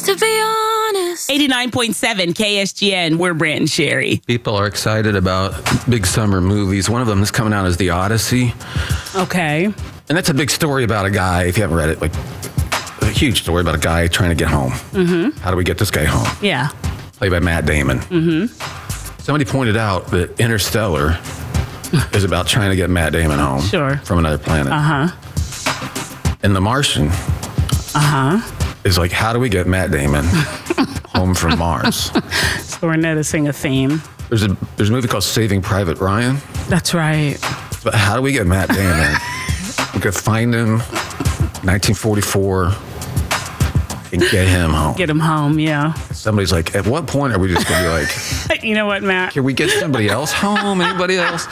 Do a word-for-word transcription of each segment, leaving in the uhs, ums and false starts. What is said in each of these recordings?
Just to be honest. eighty-nine point seven K S G N, we're Brant and Sherry. People are excited about big summer movies. One of them is coming out as The Odyssey. Okay. And that's a big story about a guy, if you haven't read it, like a huge story about a guy trying to get home. Mm-hmm. How do we get this guy home? Yeah. Played by Matt Damon. Mm-hmm. Somebody pointed out that Interstellar is about trying to get Matt Damon home. Sure. From another planet. Uh-huh. And The Martian Uh-huh. is like, how do we get Matt Damon home from Mars? So we're noticing a theme. There's a there's a movie called Saving Private Ryan. That's right. But how do we get Matt Damon? We could find him, nineteen forty-four, and get him home. Get him home, yeah. Somebody's like, at what point are we just going to be like, You know what, Matt? can we get somebody else home? Anybody else?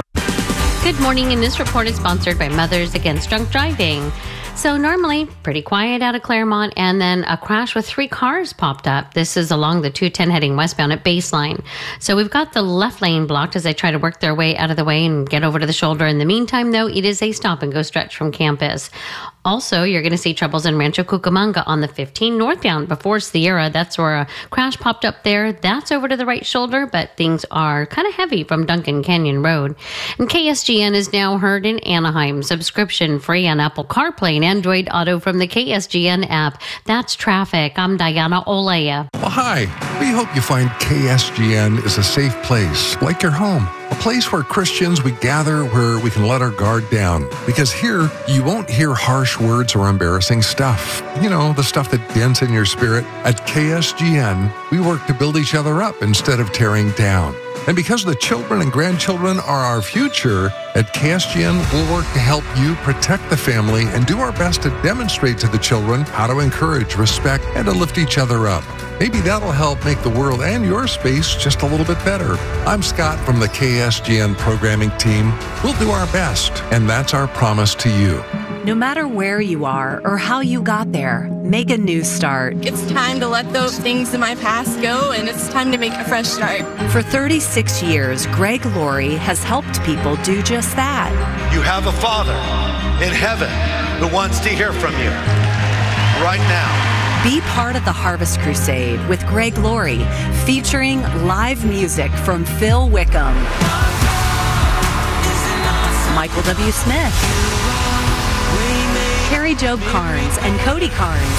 Good morning, and this report is sponsored by Mothers Against Drunk Driving. So normally, pretty quiet out of Claremont, and then a crash with three cars popped up. This is along the two ten heading westbound at Baseline. So we've got the left lane blocked as they try to work their way out of the way and get over to the shoulder. In the meantime, though, it is a stop and go stretch from campus. Also, you're going to see troubles in Rancho Cucamonga on the fifteen northbound before Sierra. That's where a crash popped up there. That's over to the right shoulder, but things are kind of heavy from Duncan Canyon Road. And K S G N is now heard in Anaheim. Subscription free on Apple CarPlay and Android Auto from the K S G N app. That's traffic. I'm Diana Olea. Well, hi. We hope you find K S G N is a safe place, like your home. A place where Christians, we gather where we can let our guard down. Because here, you won't hear harsh words or embarrassing stuff. You know, the stuff that dents in your spirit. At K S G N, we work to build each other up instead of tearing down. And because the children and grandchildren are our future, at K S G N, we'll work to help you protect the family and do our best to demonstrate to the children how to encourage, respect, and to lift each other up. Maybe that'll help make the world and your space just a little bit better. I'm Scott from the K S G N programming team. We'll do our best, and that's our promise to you. No matter where you are or how you got there, make a new start. It's time to let those things in my past go, and it's time to make a fresh start. For thirty-six years, Greg Laurie has helped people do just that. You have a Father in heaven who wants to hear from you right now. Be part of the Harvest Crusade with Greg Laurie, featuring live music from Phil Wickham, Michael W. Smith, Carrie Job Carnes, and Cody Carnes.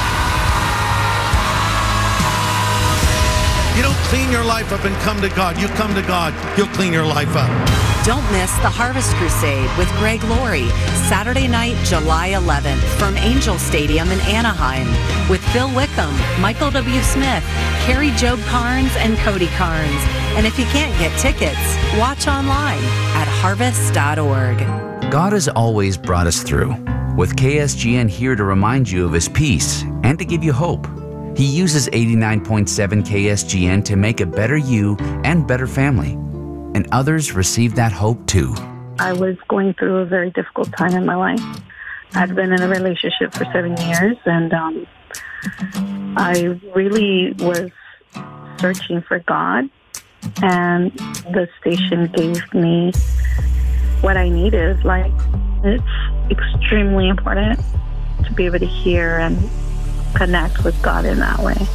You don't clean your life up and come to God. You come to God, He'll clean your life up. Don't miss the Harvest Crusade with Greg Laurie, Saturday night, July eleventh, from Angel Stadium in Anaheim, with Phil Wickham, Michael W. Smith, Carrie Job Carnes, and Cody Carnes. And if you can't get tickets, watch online at harvest dot org. God has always brought us through, with K S G N here to remind you of His peace and to give you hope. He uses eighty-nine point seven K S G N to make a better you and better family. And others receive that hope too. I was going through a very difficult time in my life. I'd been in a relationship for seven years, and um, I really was searching for God, and the station gave me what I needed. Like, it's extremely important to be able to hear and connect with God in that way.